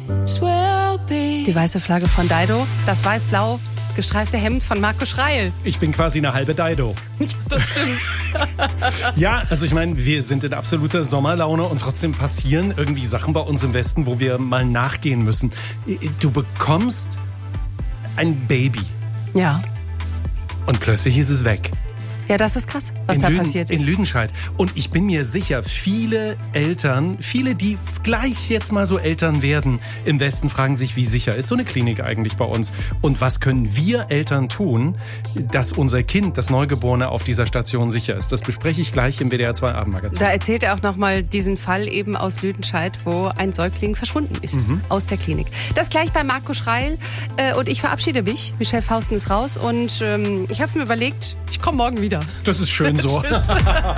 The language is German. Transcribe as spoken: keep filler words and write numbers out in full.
Die weiße Flagge von Dido, das weiß-blau gestreifte Hemd von Marco Schreil. Ich bin quasi eine halbe Dido. Das stimmt. Ja, also ich meine, wir sind in absoluter Sommerlaune und trotzdem passieren irgendwie Sachen bei uns im Westen, wo wir mal nachgehen müssen. Du bekommst ein Baby. Ja. Und plötzlich ist es weg. Ja, das ist krass, was in da Lüden, passiert ist. In Lüdenscheid. Und ich bin mir sicher, viele Eltern, viele, die gleich jetzt mal so Eltern werden, im Westen fragen sich, wie sicher ist so eine Klinik eigentlich bei uns? Und was können wir Eltern tun, dass unser Kind, das Neugeborene, auf dieser Station sicher ist? Das bespreche ich gleich im W D R zwei Abendmagazin. Da erzählt er auch nochmal diesen Fall eben aus Lüdenscheid, wo ein Säugling verschwunden ist mhm. aus der Klinik. Das gleich bei Marco Schreil. Äh, und ich verabschiede mich. Michelle Fausten ist raus. Und ähm, ich habe es mir überlegt, ich komme morgen wieder. Das ist schön so. Tschüss.